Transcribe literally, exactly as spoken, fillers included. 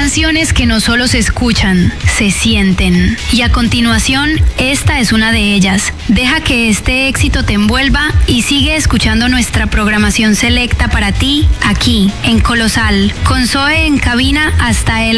canciones que no solo se escuchan, se sienten. Y a continuación, esta es una de ellas. Deja que este éxito te envuelva y sigue escuchando nuestra programación selecta para ti aquí, en Colosal, con Zoe en cabina hasta el